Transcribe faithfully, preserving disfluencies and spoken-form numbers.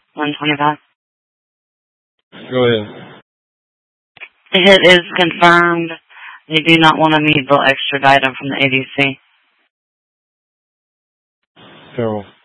one twenty-five. Go ahead. The hit is confirmed. They do not want to meet, they'll extradite him from the A D C. Terrible.